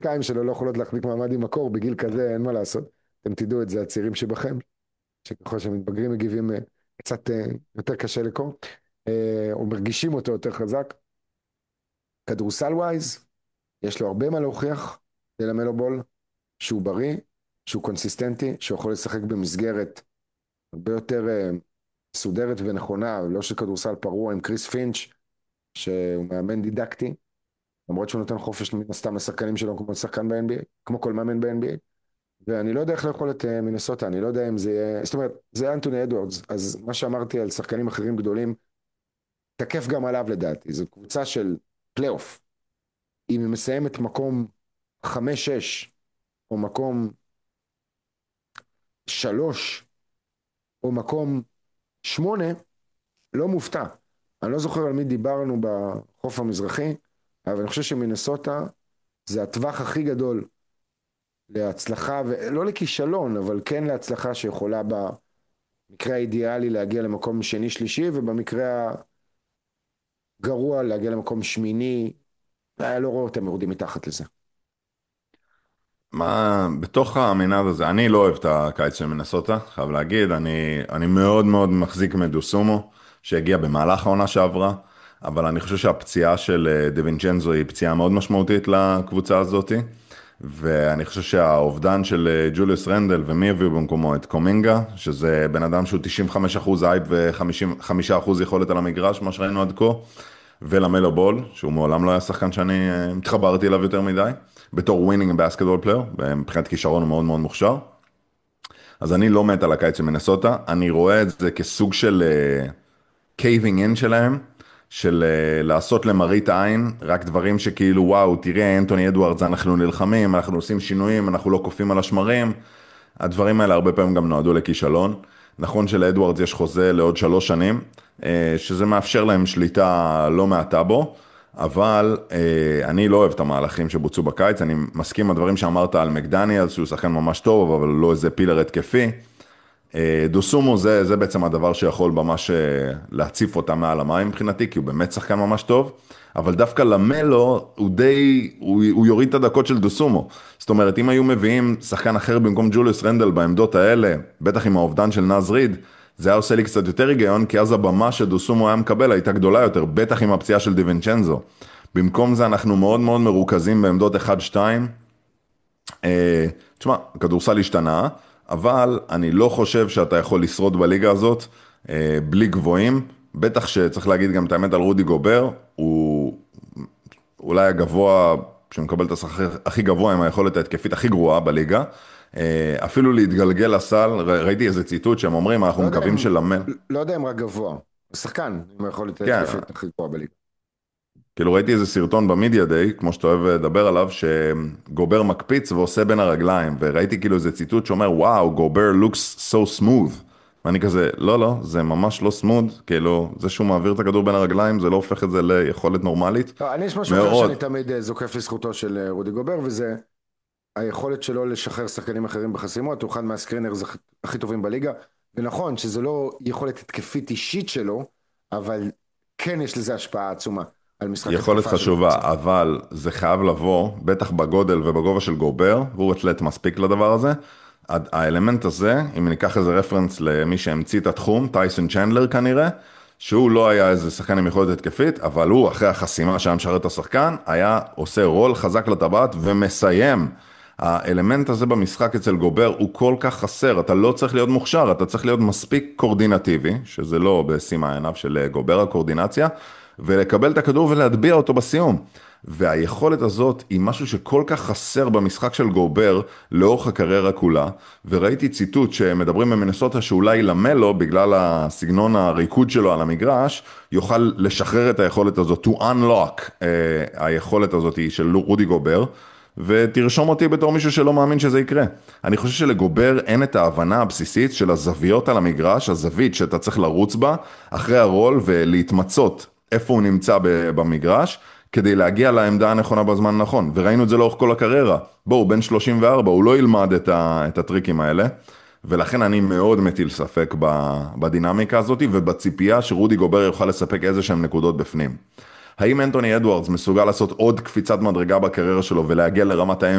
הברכיים שלו לא יכולות להחזיק מעמד עם הקור, בגיל כזה אין מה לעשות. אתם תדעו את זה, הצעירים שבכם, שככל שמתבגרים מגיבים קצת יותר קשה לקור, או מרגישים אותו יותר חזק. כדורסל ווייז, יש לו הרבה מה להוכיח ללמלו בול, שהוא בריא, שהוא קונסיסטנטי, שהוא יכול לשחק במסגרת הרבה יותר מסודרת ונכונה, לא של כדורסל פרוע עם קריס פינץ', שהוא מאמן דידקטי, למרות שהוא נותן חופש מן הסתם לשחקנים שלו כמו שחקן ב-NBA, כמו כל מאמן ב-NBA, ואני לא יודע איך לאכול את מינסוטה, אני לא יודע אם זה יהיה, זאת אומרת, זה אנטוני אדוארדס, אז מה שאמרתי על שחקנים אחרים גדולים, תקף גם עליו לדעתי, זו קבוצה של פלייאוף, אם היא מסיימת מקום 5-6, או מקום 3, או מקום 8, לא מופתע. אני לא זוכר על מי דיברנו בחוף המזרחי, אבל אני חושב שמינסוטה זה הטווח הכי גדול להצלחה, ולא לכישלון, אבל כן להצלחה שיכולה במקרה האידיאלי להגיע למקום שני שלישי, ובמקרה הגרוע להגיע למקום שמיני, לא רואה אותם יורדים מתחת לזה. מה, בתוך המנעד הזה, אני לא אוהב את הקיץ של מנסוטה, חייב להגיד, אני מאוד מאוד מחזיק מדוסומו, שהגיע במהלך העונה שעברה, אבל אני חושב שהפציעה של דווינצ'נזו היא פציעה מאוד משמעותית לקבוצה הזאת, ואני חושב שהאובדן של ג'וליוס רנדל, ומי הביאו במקומו את קומינגה, שזה בן אדם שהוא 95% אייפ ו-5% יכולת על המגרש, מה שראינו עד כה, ולמלו בול, שהוא מעולם לא היה שחקן שאני התחברתי אליו יותר מדי, בתור ווינינג בסקטבול פלייר, מבחינת כישרון הוא מאוד מאוד מוכשר. אז אני לא מת על הקיץ של מנסוטה, אני רואה את זה כסוג של קייבינג אין שלהם, של לעשות למראית עין, רק דברים שכאילו וואו, תראה אנטוני אדוארדס, אנחנו נלחמים, אנחנו עושים שינויים, אנחנו לא קופאים על השמרים, הדברים האלה הרבה פעמים גם נועדו לכישלון. נכון שלאדוארדס יש חוזה לעוד 3 שנים, שזה מאפשר להם שליטה לא מעטה בו, אבל אני לא אוהב את המהלכים שבוצעו בקיץ, אני מסכים עם הדברים שאמרת על מקדניאלס, שהוא שחקן ממש טוב, אבל לא איזה פילר התקפי. דוסומו זה בעצם הדבר שיכול ממש להציף אותה מעל המים מבחינתי, כי הוא באמת שחקן ממש טוב, אבל דווקא למלו הוא יוריד את הדקות של דוסומו. זאת אומרת, אם היו מביאים שחקן אחר במקום ג'וליוס רנדל בעמדות האלה, בטח עם האובדן של נאז ריד, זה היה עושה לי קצת יותר היגיון, כי אז הבמה שדוסומו היה מקבל הייתה גדולה יותר, בטח עם הפציעה של דיוונצ'נזו. במקום זה אנחנו מאוד מאוד מרוכזים בעמדות 1-2. תשמע, כדורסל השתנה, אבל אני לא חושב שאתה יכול לשרוד בליגה הזאת בלי גבוהים, בטח שצריך להגיד גם את האמת על רודי גובר, הוא אולי הגבוה, שמקבל את השכר הכי גבוה עם היכולת ההתקפית הכי גרועה בליגה, אפילו להתגלגל לסל, ראיתי איזה ציטוט שהם אומרים, אנחנו לא יודע מקווים אם, שלמל, לא יודע אם רק גבוה, הוא שחקן, אם יכול לתת כן, התקפית הכי גבוהה בליגה. כאילו ראיתי איזה סרטון במדיה דיי, כמו שאתה אוהב לדבר עליו, שגובר מקפיץ ועושה בין הרגליים, וראיתי כאילו איזה ציטוט שאומר, וואו, גובר looks so smooth. ואני כזה, לא, לא, זה ממש לא smooth, כאילו, זה שהוא מעביר את הכדור בין הרגליים, זה לא הופך את זה ליכולת נורמלית. לא, אני יש משהו אחר שאני מאוד, תמיד זוקף לזכותו של רודי גובר, וזה היכולת שלו לשחרר שחקנים אחרים בחסימות, הוא אחד מהסקרינרס הכי טובים בליגה, ונכון שזה לא יכולת התקפית אישית שלו, אבל כן יש לזה השפעה עצומה על משחק יכולת התקפה של חשובה, קבוצה. אבל זה חייב לבוא, בטח בגודל ובגובה של גובר, והוא אתלט מספיק לדבר הזה. האלמנט הזה, אם ניקח איזה רפרנס למי שהמציא את התחום, טייסון צ'נדלר כנראה, שהוא לא היה איזה שחקן עם יכולת התקפית, אבל הוא אחרי החסימה שהיה משרת את השחקן, היה עושה רול חזק לטבעת ומסיים. האלמנט הזה במשחק אצל גובר הוא כל כך חסר, אתה לא צריך להיות מוכשר, אתה צריך להיות מספיק קורדינטיבי, שזה לא בשימה עיניו של גובר הקורדינציה, ולקבל את הכדור ולהטביע אותו בסיום. והיכולת הזאת היא משהו שכל כך חסר במשחק של גובר לאורך הקריירה כולה, וראיתי ציטוט שמדברים במינסוטה שאולי למלו, בגלל הסגנון הריקוד שלו על המגרש, יוכל לשחרר את היכולת הזאת, to unlock היכולת הזאת של רודי גובר, ותרשום אותי בתור מישהו שלא מאמין שזה יקרה. אני חושב שלגובר אין את ההבנה הבסיסית של הזוויות על המגרש, הזווית שאתה צריך לרוץ בה אחרי הרול ולהתמצות איפה הוא נמצא במגרש, כדי להגיע לעמדה הנכונה בזמן הנכון. וראינו את זה לאורך כל הקריירה. בואו, בן 34, הוא לא ילמד את הטריקים האלה, ולכן אני מאוד מטיל ספק בדינמיקה הזאת, ובציפייה שרודי גובר יוכל לספק איזה שהם נקודות בפנים. האם אנטוני אדוארדס מסוגל לעשות עוד קפיצת מדרגה בקריירה שלו ולהגיע לרמת ה